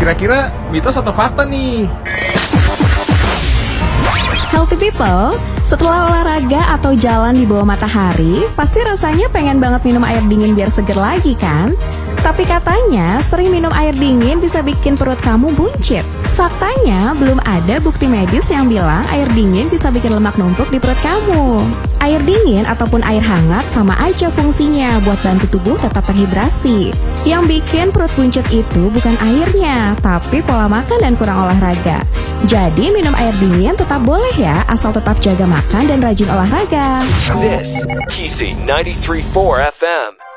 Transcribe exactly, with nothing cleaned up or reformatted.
Kira-kira mitos atau fakta nih? Healthy people, setelah olahraga atau jalan di bawah matahari, pasti rasanya pengen banget minum air dingin biar seger lagi kan? Tapi katanya sering minum air dingin bisa bikin perut kamu buncit. Faktanya, belum ada bukti medis yang bilang air dingin bisa bikin lemak numpuk di perut kamu. Air dingin ataupun air hangat sama aja fungsinya buat bantu tubuh tetap terhidrasi. Yang bikin perut buncit itu bukan airnya, tapi pola makan dan kurang olahraga. Jadi minum air dingin tetap boleh ya, asal tetap jaga makan dan rajin olahraga. This, Kisi ninety-three point four F M.